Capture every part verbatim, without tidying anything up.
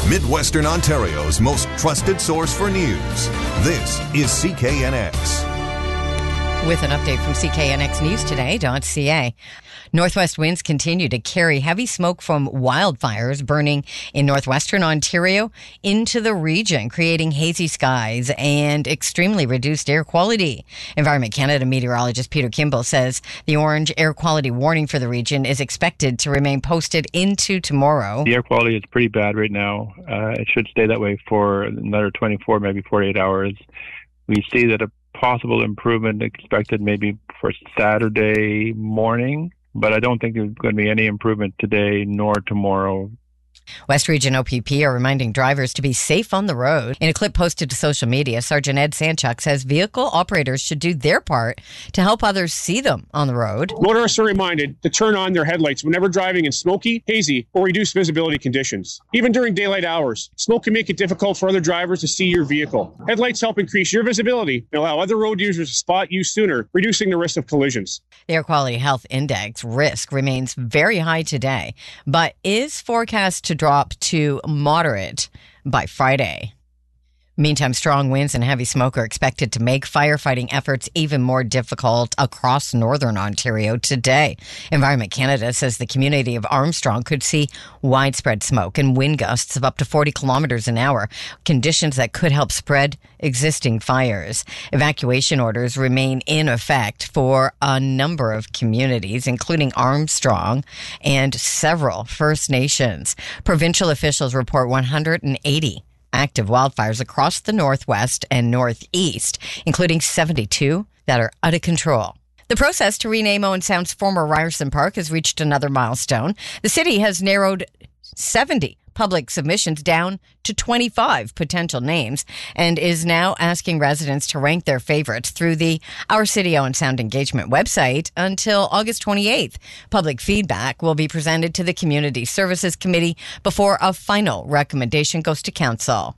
Midwestern Ontario's most trusted source for news. This is C K N X. With an update from C K N X News Today dot C A. Northwest winds continue to carry heavy smoke from wildfires burning in northwestern Ontario into the region, creating hazy skies and extremely reduced air quality. Environment Canada meteorologist Peter Kimball says the orange air quality warning for the region is expected to remain posted into tomorrow. The air quality is pretty bad right now. Uh, it should stay that way for another twenty-four, maybe forty-eight hours. We see that a possible improvement expected maybe for Saturday morning, but I don't think there's going to be any improvement today nor tomorrow. West Region O P P are reminding drivers to be safe on the road. In a clip posted to social media, Sergeant Ed Sanchuk says vehicle operators should do their part to help others see them on the road. Motorists are reminded to turn on their headlights whenever driving in smoky, hazy, or reduced visibility conditions. Even during daylight hours, smoke can make it difficult for other drivers to see your vehicle. Headlights help increase your visibility and allow other road users to spot you sooner, reducing the risk of collisions. The Air Quality Health Index risk remains very high today, but is forecast to drop to moderate by Friday. Meantime, strong winds and heavy smoke are expected to make firefighting efforts even more difficult across northern Ontario today. Environment Canada says the community of Armstrong could see widespread smoke and wind gusts of up to forty kilometers an hour, conditions that could help spread existing fires. Evacuation orders remain in effect for a number of communities, including Armstrong and several First Nations. Provincial officials report one hundred eighty active wildfires across the northwest and northeast, including seventy-two that are out of control. The process to rename Owen Sound's former Ryerson Park has reached another milestone. The city has narrowed seventy public submissions down to twenty-five potential names and is now asking residents to rank their favorites through the Our City Owen Sound engagement website until August twenty-eighth. Public feedback will be presented to the Community Services Committee before a final recommendation goes to council.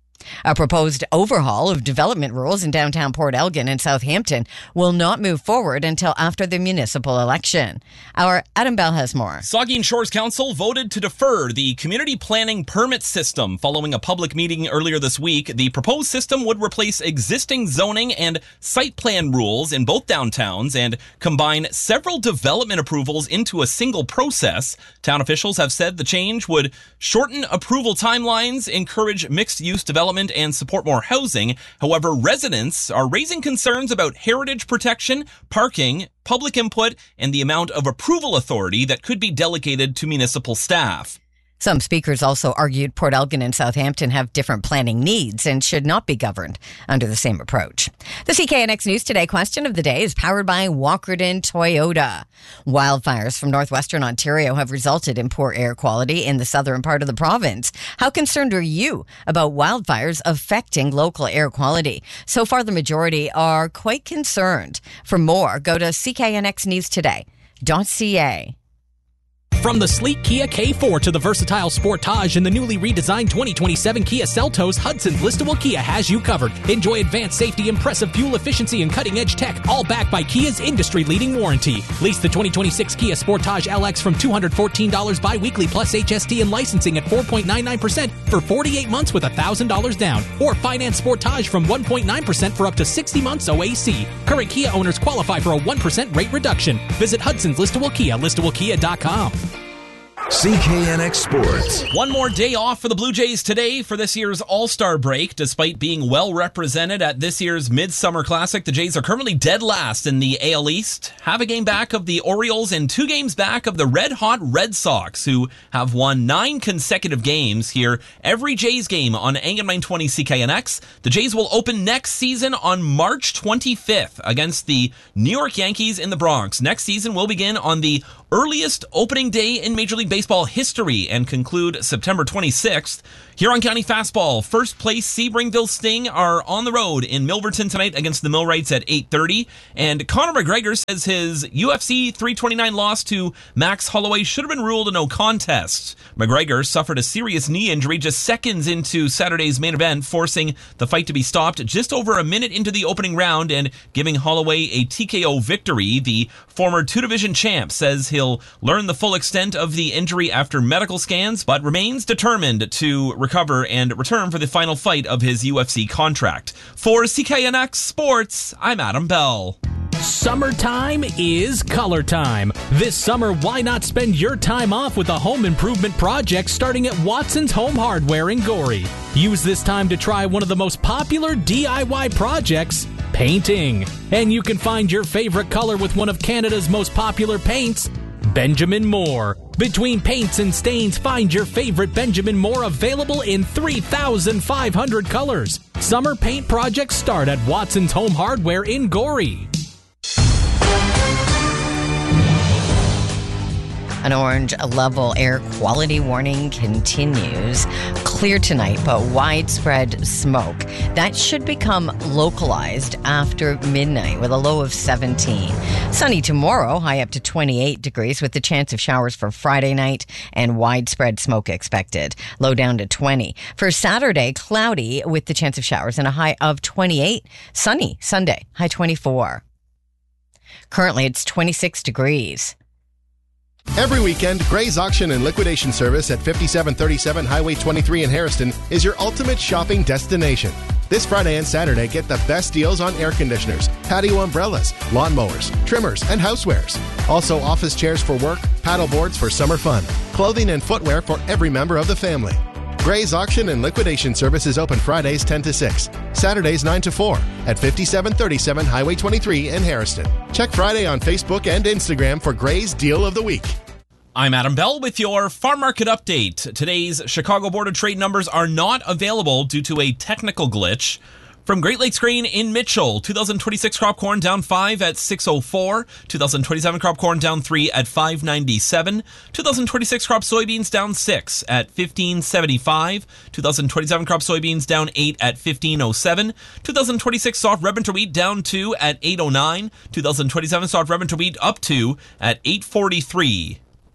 A proposed overhaul of development rules in downtown Port Elgin and Southampton will not move forward until after the municipal election. Our Adam Bell has more. Saugeen Shores Council voted to defer the community planning permit system following a public meeting earlier this week. The proposed system would replace existing zoning and site plan rules in both downtowns and combine several development approvals into a single process. Town officials have said the change would shorten approval timelines, encourage mixed-use development, and support more housing. However, residents are raising concerns about heritage protection, parking, public input, and the amount of approval authority that could be delegated to municipal staff. Some speakers also argued Port Elgin and Southampton have different planning needs and should not be governed under the same approach. The C K N X News Today question of the day is powered by Walkerton Toyota. Wildfires from northwestern Ontario have resulted in poor air quality in the southern part of the province. How concerned are you about wildfires affecting local air quality? So far, the majority are quite concerned. For more, go to C K N X News Today dot C A. From the sleek Kia K four to the versatile Sportage and the newly redesigned twenty twenty-seven Kia Seltos, Hudson's listable Kia has you covered. Enjoy advanced safety, impressive fuel efficiency, and cutting-edge tech, all backed by Kia's industry-leading warranty. Lease the twenty twenty-six Kia Sportage L X from two hundred fourteen dollars bi-weekly plus H S T and licensing at four point nine nine percent for forty-eight months with one thousand dollars down. Or finance Sportage from one point nine percent for up to sixty months O A C. Current Kia owners qualify for a one percent rate reduction. Visit Hudson's Listable Kia, listable kia dot com. C K N X Sports. One more day off for the Blue Jays today for this year's All-Star break. Despite being well represented at this year's Midsummer Classic, the Jays are currently dead last in the A L East. Have a game back of the Orioles and two games back of the red-hot Red Sox, who have won nine consecutive games. Here, every Jays game on Angin nine twenty C K N X. The Jays will open next season on March twenty-fifth against the New York Yankees in the Bronx. Next season will begin on the earliest opening day in Major League Baseball history and conclude September twenty-sixth. Huron County Fastball, first place Sebringville Sting are on the road in Milverton tonight against the Millwrights at eight thirty. And Conor McGregor says his U F C three twenty-nine loss to Max Holloway should have been ruled a no contest. McGregor suffered a serious knee injury just seconds into Saturday's main event, forcing the fight to be stopped just over a minute into the opening round and giving Holloway a T K O victory. The former two-division champ says he'll he'll learn the full extent of the injury after medical scans, but remains determined to recover and return for the final fight of his U F C contract. For C K N X Sports, I'm Adam Bell. Summertime is color time. This summer, why not spend your time off with a home improvement project starting at Watson's Home Hardware in Gorey? Use this time to try one of the most popular D I Y projects, painting. And you can find your favorite color with one of Canada's most popular paints, Benjamin Moore. Between paints and stains, find your favorite Benjamin Moore available in three thousand five hundred colors. Summer paint projects start at Watson's Home Hardware in Gorey. An orange level air quality warning continues. Clear tonight, but widespread smoke. That should become localized after midnight with a low of seventeen. Sunny tomorrow, high up to twenty-eight degrees with the chance of showers for Friday night and widespread smoke expected. Low down to twenty. For Saturday, cloudy with the chance of showers and a high of twenty-eight. Sunny Sunday, high twenty-four. Currently, it's twenty-six degrees. Every weekend, Gray's Auction and Liquidation Service at fifty-seven thirty-seven Highway twenty-three in Harrison is your ultimate shopping destination. This Friday and Saturday, get the best deals on air conditioners, patio umbrellas, lawnmowers, trimmers, and housewares. Also, office chairs for work, paddle boards for summer fun, clothing and footwear for every member of the family. Gray's Auction and Liquidation Service is open Fridays ten to six, Saturdays nine to four at fifty-seven thirty-seven Highway twenty-three in Harrison. Check Friday on Facebook and Instagram for Gray's Deal of the Week. I'm Adam Bell with your farm market update. Today's Chicago Board of Trade numbers are not available due to a technical glitch. From Great Lakes Grain in Mitchell, two thousand twenty-six crop corn down five at six oh four, two thousand twenty-seven crop corn down three at five ninety-seven, two thousand twenty-six crop soybeans down six at fifteen seventy-five, two thousand twenty-seven crop soybeans down eight at fifteen oh seven, two thousand twenty-six soft red winter wheat down two at eight oh nine, two thousand twenty-seven soft red winter wheat up two at eight forty-three.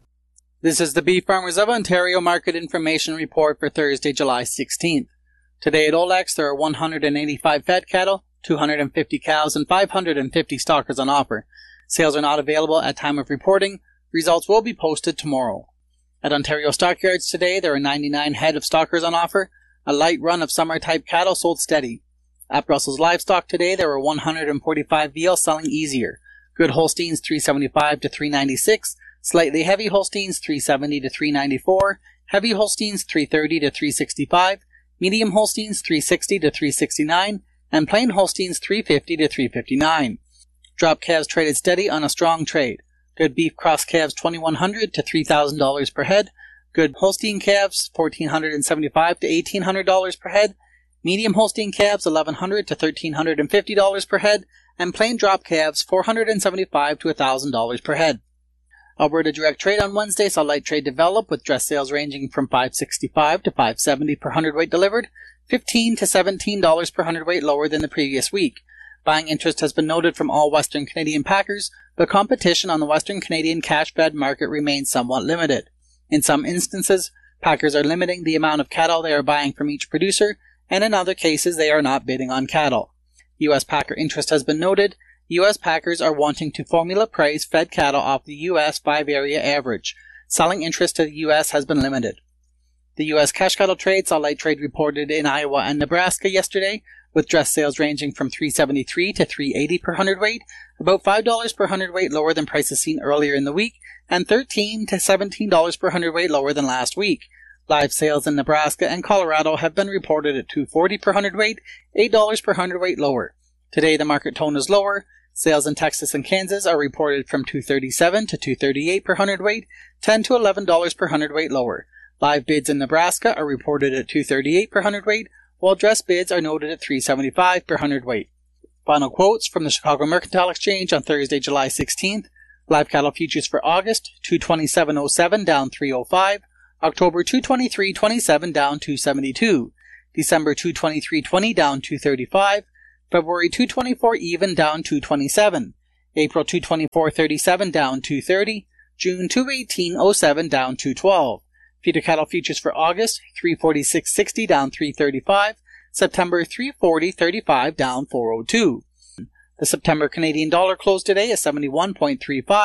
This is the Beef Farmers of Ontario Market Information Report for Thursday, July sixteenth. Today at Olex, there are one hundred eighty-five fat cattle, two hundred fifty cows, and five hundred fifty stockers on offer. Sales are not available at time of reporting. Results will be posted tomorrow. At Ontario Stockyards today, there are ninety-nine head of stockers on offer. A light run of summer-type cattle sold steady. At Brussels Livestock today, there were one hundred forty-five veal selling easier. Good Holsteins three seventy-five to three ninety-six. Slightly heavy Holsteins three seventy to three ninety-four. Heavy Holsteins three thirty to three sixty-five. Medium Holsteins three sixty to three sixty-nine, and plain Holsteins three fifty to three fifty-nine. Drop calves traded steady on a strong trade. Good beef cross calves twenty-one hundred to three thousand dollars per head. Good Holstein calves fourteen seventy-five to eighteen hundred dollars per head. Medium Holstein calves eleven hundred to thirteen fifty dollars per head, and plain drop calves four hundred seventy-five to one thousand dollars per head. Alberta Direct Trade on Wednesday saw light trade develop with dress sales ranging from five sixty-five to five seventy per hundredweight delivered, fifteen to seventeen dollars per hundredweight lower than the previous week. Buying interest has been noted from all Western Canadian packers, but competition on the Western Canadian cash-fed market remains somewhat limited. In some instances, packers are limiting the amount of cattle they are buying from each producer, and in other cases they are not bidding on cattle. U S packer interest has been noted. U S packers are wanting to formula price fed cattle off the U S five-area average. Selling interest to the U S has been limited. The U S cash cattle trade saw light trade reported in Iowa and Nebraska yesterday, with dress sales ranging from three seventy-three to three eighty per hundredweight, about five dollars per hundredweight lower than prices seen earlier in the week, and thirteen to seventeen dollars per hundredweight lower than last week. Live sales in Nebraska and Colorado have been reported at two forty per hundredweight, eight dollars per hundredweight lower. Today the market tone is lower. Sales in Texas and Kansas are reported from two thirty-seven to two thirty-eight per hundredweight, ten to eleven dollars per hundredweight lower. Live bids in Nebraska are reported at two thirty-eight per hundredweight, while dress bids are noted at three seventy-five per hundredweight. Final quotes from the Chicago Mercantile Exchange on Thursday, July sixteenth. Live cattle futures for August, two twenty-seven oh seven down three oh five. October two twenty-three twenty-seven down two seventy-two. December two twenty-three twenty down two thirty-five. February two twenty-four even down two twenty-seven. April two twenty-four thirty-seven down two thirty. June two eighteen oh seven down two twelve. Feeder cattle futures for August, three forty-six sixty down three thirty-five. September three forty thirty-five down four oh two. The September Canadian dollar closed today at seventy-one point three five.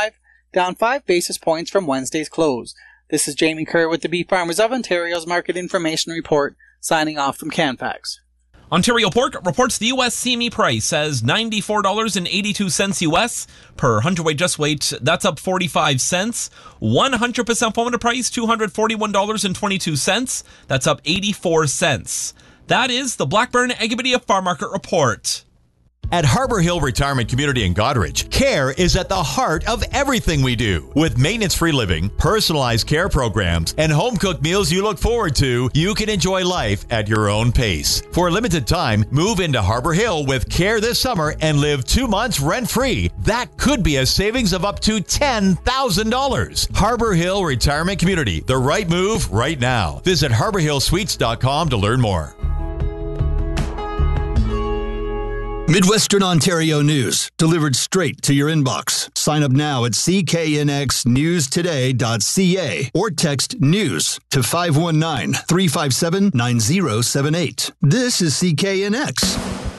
down five basis points from Wednesday's close. This is Jamie Kerr with the Beef Farmers of Ontario's Market Information Report, signing off from Canfax. Ontario Pork reports the U S C M E price as ninety-four dollars and eighty-two cents U S per hundredweight just weight. That's up forty-five cents. one hundred percent formula price, two hundred forty-one dollars and twenty-two cents. That's up eighty-four cents. That is the Blackburn Agabitia Farm Market Report. At Harbor Hill Retirement Community in Goderich, care is at the heart of everything we do. With maintenance-free living, personalized care programs, and home-cooked meals you look forward to, you can enjoy life at your own pace. For a limited time, move into Harbor Hill with care this summer and live two months rent-free. That could be a savings of up to ten thousand dollars. Harbor Hill Retirement Community, the right move right now. Visit harbor hill suites dot com to learn more. Midwestern Ontario news, delivered straight to your inbox. Sign up now at c k n x news today dot c a or text NEWS to five one nine, three five seven, nine zero seven eight. This is C K N X.